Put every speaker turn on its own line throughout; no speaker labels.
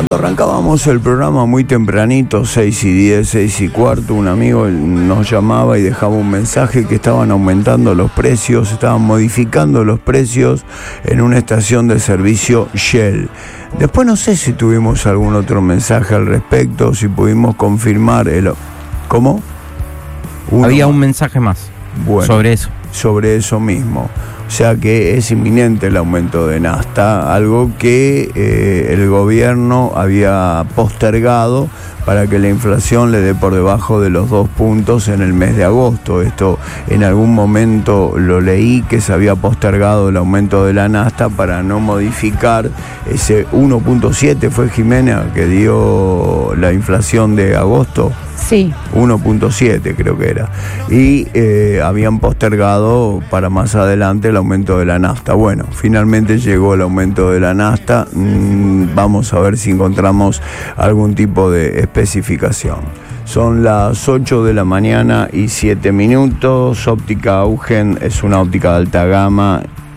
Cuando arrancábamos el programa muy tempranito, 6:10, 6:15, un amigo nos llamaba y dejaba un mensaje que estaban aumentando los precios, estaban modificando los precios en una estación de servicio Shell. Después no sé si tuvimos algún otro mensaje al respecto, si pudimos confirmar el... ¿Cómo?
Había un mensaje más sobre eso. Sobre
eso mismo. O sea que es inminente el aumento de nafta, algo que el gobierno había postergado para que la inflación le dé por debajo de los 2 puntos en el mes de agosto. Esto en algún momento lo leí, que se había postergado el aumento de la nafta para no modificar ese 1.7, fue Jimena que dio la inflación de agosto.
Sí.
1.7 creo que era. Y habían postergado para más adelante el aumento de la nafta. Bueno, finalmente llegó el aumento de la nafta. Vamos a ver si encontramos algún tipo de especificación. Son las 8 de la mañana y 7 minutos. Óptica Augen es una óptica de alta gama.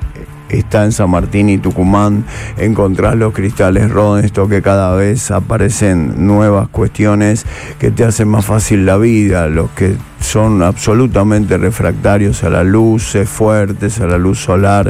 Está en San Martín y Tucumán. Encontrás los cristales Rodenstock, que cada vez aparecen nuevas cuestiones que te hacen más fácil la vida. Los que son absolutamente refractarios a las luces fuertes, a la luz solar,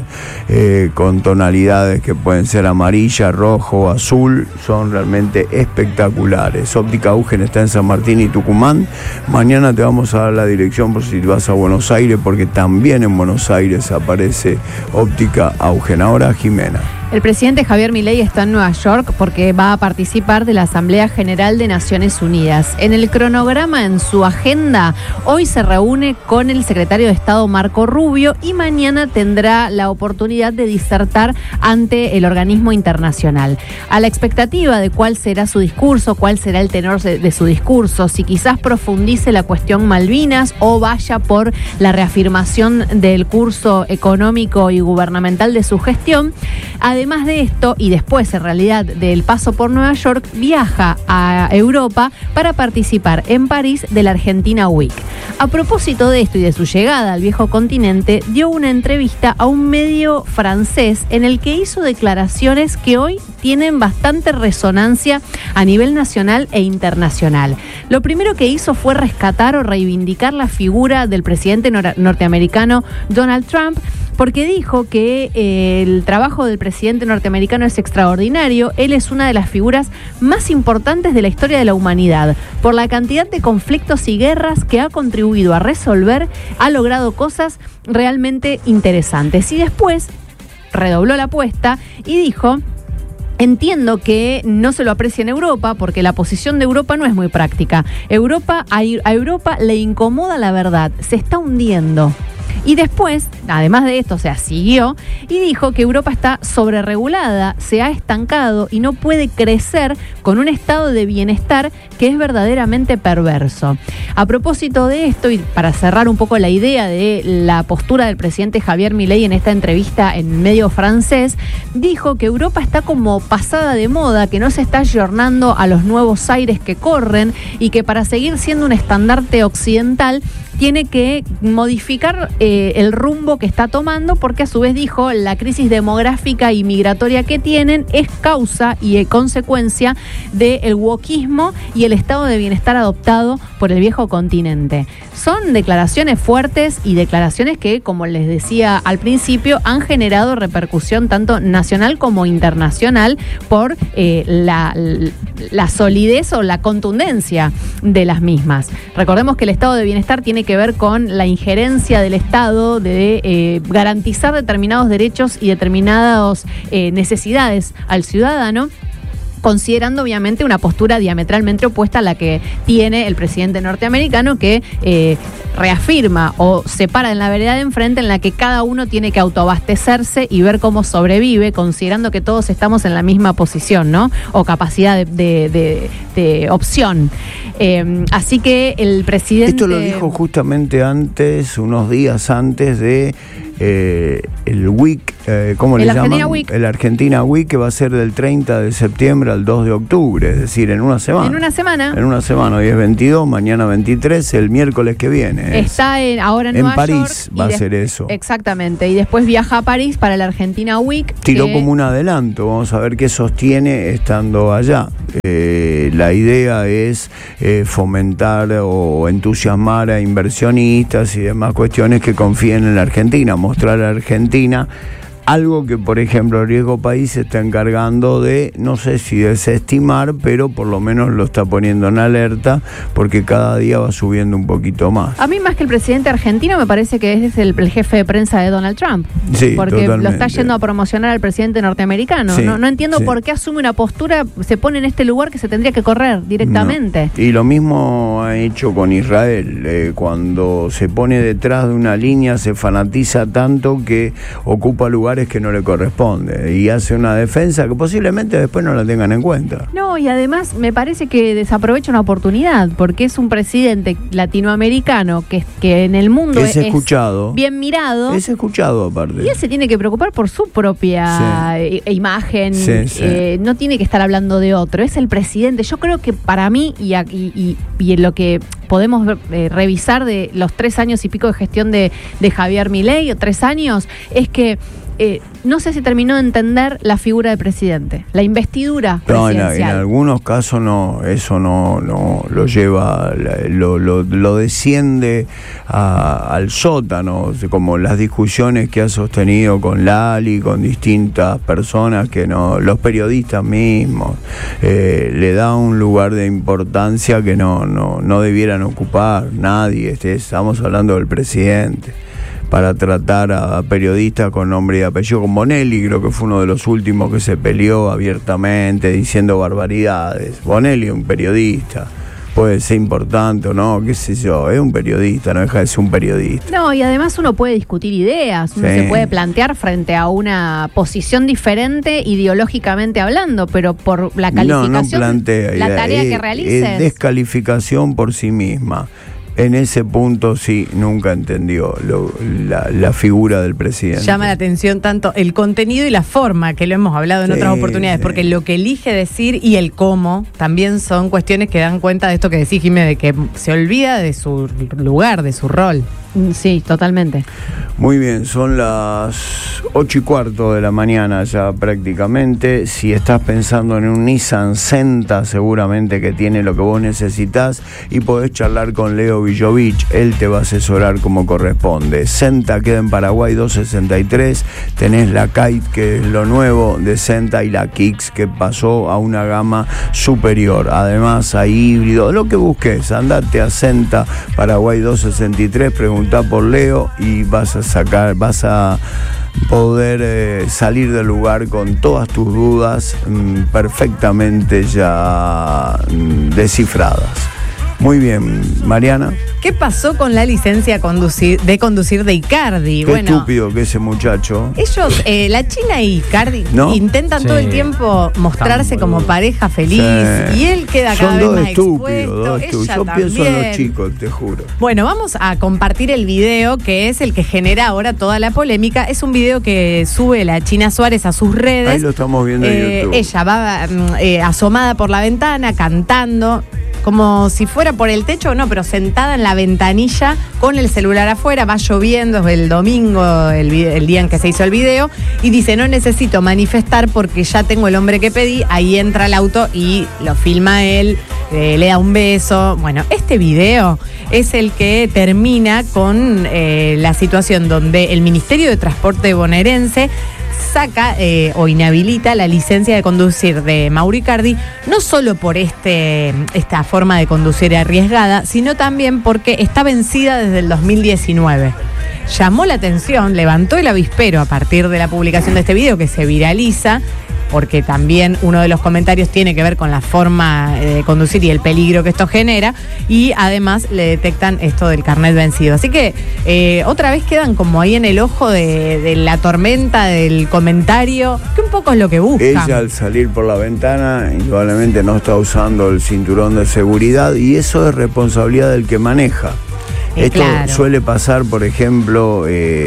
con tonalidades que pueden ser amarilla, rojo, azul, son realmente espectaculares. Óptica Augen está en San Martín y Tucumán. Mañana te vamos a dar la dirección por si vas a Buenos Aires, porque también en Buenos Aires aparece Óptica Augen. Ahora Jimena.
El presidente Javier Milei está en Nueva York porque va a participar de la Asamblea General de Naciones Unidas. En el cronograma, en su agenda, hoy se reúne con el secretario de Estado Marco Rubio y mañana tendrá la oportunidad de disertar ante el organismo internacional. A la expectativa de cuál será su discurso, cuál será el tenor de su discurso, si quizás profundice la cuestión Malvinas o vaya por la reafirmación del curso económico y gubernamental de su gestión. Además de esto, y después en realidad del paso por Nueva York, viaja a Europa para participar en París de la Argentina Week. A propósito de esto y de su llegada al viejo continente, dio una entrevista a un medio francés en el que hizo declaraciones que hoy tienen bastante resonancia a nivel nacional e internacional. Lo primero que hizo fue rescatar o reivindicar la figura del presidente norteamericano Donald Trump, porque dijo que el trabajo del presidente norteamericano es extraordinario. Él es una de las figuras más importantes de la historia de la humanidad. Por la cantidad de conflictos y guerras que ha contribuido a resolver, ha logrado cosas realmente interesantes. Y después redobló la apuesta y dijo: entiendo que no se lo aprecia en Europa porque la posición de Europa no es muy práctica. A Europa le incomoda la verdad, se está hundiendo. Y después, además de esto, siguió y dijo que Europa está sobreregulada, se ha estancado y no puede crecer con un estado de bienestar que es verdaderamente perverso. A propósito de esto, y para cerrar un poco la idea de la postura del presidente Javier Milei en esta entrevista en el medio francés, dijo que Europa está como pasada de moda, que no se está ayornando a los nuevos aires que corren y que para seguir siendo un estandarte occidental tiene que modificar el rumbo que está tomando, porque a su vez dijo la crisis demográfica y migratoria que tienen es causa y consecuencia del wokismo y el estado de bienestar adoptado por el viejo continente. Son declaraciones fuertes y declaraciones que, como les decía al principio, han generado repercusión tanto nacional como internacional por la solidez o la contundencia de las mismas. Recordemos que el estado de bienestar tiene que ver con la injerencia del Estado de garantizar determinados derechos y determinadas necesidades al ciudadano, considerando obviamente una postura diametralmente opuesta a la que tiene el presidente norteamericano, que reafirma o se para en la vereda de enfrente en la que cada uno tiene que autoabastecerse y ver cómo sobrevive, considerando que todos estamos en la misma posición, ¿no? O capacidad de opción. Así que el presidente...
Esto lo dijo justamente antes, unos días antes de el Week, ¿cómo le llaman? El Argentina Week, que va a ser del 30 de septiembre al 2 de octubre, es decir, en una semana. En una semana, hoy es 22, mañana 23, el miércoles que viene.
Está ahora en Nueva York.
En París va a ser eso.
Exactamente, y después viaja a París para la Argentina Week.
Tiró como un adelanto, vamos a ver qué sostiene estando allá. La idea es fomentar o entusiasmar a inversionistas y demás cuestiones que confíen en la Argentina, mostrar a Argentina algo que, por ejemplo, el Riesgo País se está encargando de, no sé si desestimar, pero por lo menos lo está poniendo en alerta, porque cada día va subiendo un poquito más.
A mí, más que el presidente argentino, me parece que es el jefe de prensa de Donald Trump.
Sí,
porque
totalmente.
Lo está yendo a promocionar al presidente norteamericano.
Sí,
no entiendo por qué asume una postura, se pone en este lugar que se tendría que correr directamente.
No. Y lo mismo ha hecho con Israel. Cuando se pone detrás de una línea, se fanatiza tanto que ocupa lugares que no le corresponde y hace una defensa que posiblemente después no la tengan en cuenta.
No, y además me parece que desaprovecha una oportunidad, porque es un presidente latinoamericano que en el mundo
es escuchado,
bien mirado.
Es escuchado aparte.
Y él se tiene que preocupar por su propia imagen. No tiene que estar hablando de otro. Es el presidente. Yo creo que para mí, y en lo que podemos revisar de los 3 años y pico de gestión de Javier Milei, o 3 años, es que no sé si terminó de entender la figura de presidente, la investidura presidencial.
En algunos casos no, eso no lo lleva, lo desciende al sótano, como las discusiones que ha sostenido con Lali, con distintas personas que no, los periodistas mismos, le da un lugar de importancia que no debieran ocupar nadie. Estamos hablando del presidente. Para tratar a periodistas con nombre y apellido, con Bonelli, creo que fue uno de los últimos que se peleó abiertamente diciendo barbaridades. Bonelli es un periodista, puede ser importante o no, qué sé yo, es un periodista, no deja de ser un periodista.
No, y además uno puede discutir ideas, uno se puede plantear frente a una posición diferente ideológicamente hablando, pero por la calificación,
no plantea
la tarea que realices.
Es descalificación por sí misma. En ese punto sí, nunca entendió la figura del presidente.
Llama la atención tanto el contenido y la forma, que lo hemos hablado en otras oportunidades, porque lo que elige decir y el cómo también son cuestiones que dan cuenta de esto que decís, Jiménez, de que se olvida de su lugar, de su rol.
Sí, totalmente.
Muy bien, son las 8:15 de la mañana ya prácticamente. Si estás pensando en un Nissan Senta, seguramente que tiene lo que vos necesitas y podés charlar con Leo Villovich, él te va a asesorar como corresponde. Senta queda en Paraguay 263, tenés la Kite, que es lo nuevo de Senta, y la Kicks, que pasó a una gama superior. Además hay híbrido, lo que busques, andate a Senta, Paraguay 263, preguntá por Leo y vas a poder salir del lugar con todas tus dudas perfectamente ya descifradas. Muy bien, Mariana.
¿Qué pasó con la licencia de conducir de Icardi?
Qué estúpido que ese muchacho.
Ellos, la China y Icardi, intentan todo el tiempo mostrarse como pareja feliz, y él queda cada vez más expuesto.
Yo pienso en los chicos, te juro.
Bueno, vamos a compartir el video, que es el que genera ahora toda la polémica. Es un video que sube la China Suárez a sus redes.
Ahí lo estamos viendo en YouTube.
Ella va asomada por la ventana, cantando, como si fuera por el techo, no, pero sentada en la ventanilla con el celular afuera. Va lloviendo, es el domingo, el día en que se hizo el video, y dice: no necesito manifestar porque ya tengo el hombre que pedí. Ahí entra el auto y lo filma él, le da un beso. Bueno, este video es el que termina con la situación donde el Ministerio de Transporte bonaerense saca o inhabilita la licencia de conducir de Mauro Icardi, no solo por esta forma de conducir arriesgada, sino también porque está vencida desde el 2019. Llamó la atención, levantó el avispero a partir de la publicación de este video, que se viraliza, porque también uno de los comentarios tiene que ver con la forma de conducir y el peligro que esto genera, y además le detectan esto del carnet vencido. Así que otra vez quedan como ahí en el ojo de la tormenta del comentario, que un poco es lo que buscan.
Ella, al salir por la ventana, indudablemente no está usando el cinturón de seguridad, y eso es responsabilidad del que maneja. Esto suele pasar, por ejemplo,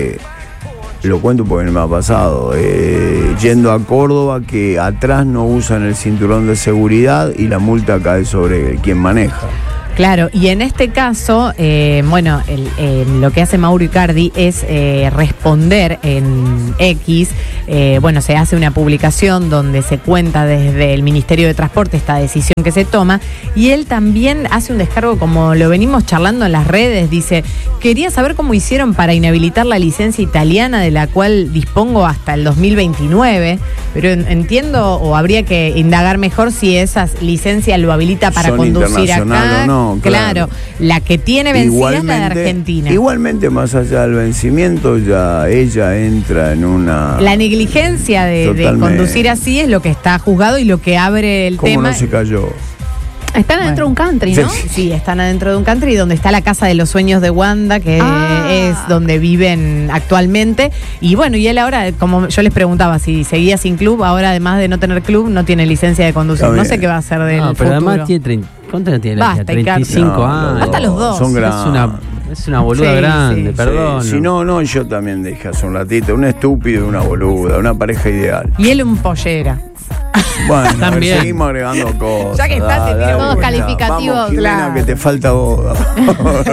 lo cuento porque me ha pasado, yendo a Córdoba, que atrás no usan el cinturón de seguridad y la multa cae sobre quien maneja.
Claro, y en este caso, lo que hace Mauro Icardi es responder en X. Se hace una publicación donde se cuenta desde el Ministerio de Transporte esta decisión que se toma, y él también hace un descargo, como lo venimos charlando en las redes. Dice: quería saber cómo hicieron para inhabilitar la licencia italiana de la cual dispongo hasta el 2029, pero entiendo, o habría que indagar mejor si esa licencia lo habilita para conducir acá.
O no,
claro, la que tiene vencida es la de Argentina.
Igualmente, más allá del vencimiento, ya ella entra en una...
La negligencia de conducir así es lo que está juzgado y lo que abre el tema.
¿Cómo no se cayó?
Están adentro de un country, ¿no?
Sí, están adentro de un country donde está la casa de los sueños de Wanda, que es donde viven actualmente. Y bueno, y él ahora, como yo les preguntaba si seguía sin club, ahora además de no tener club, no tiene licencia de conducir. No sé qué va a hacer del futuro.
Pero además tiene 30. ¿Cuánto no tiene?
Basta,
35 años.
Hasta los dos.
Son grandes.
Es una boluda grande, perdón.
Si no, yo también dije hace un ratito, un estúpido y una boluda, una pareja ideal.
Y él un pollera.
Bueno, también seguimos agregando cosas.
Ya que está, te tiro
todos calificativos.
Vamos, Jimena, que te falta boda.